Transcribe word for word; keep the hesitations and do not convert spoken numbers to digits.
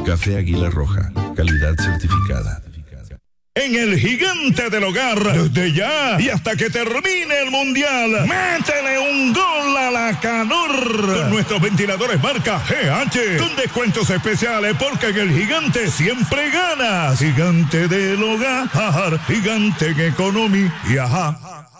Café Águila Roja, calidad certificada. En el Gigante del Hogar, desde ya y hasta que termine el Mundial, métele un gol a la calor con nuestros ventiladores marca G H, con descuentos especiales porque en el Gigante siempre ganas. Gigante del Hogar, Gigante en economía, y ajá.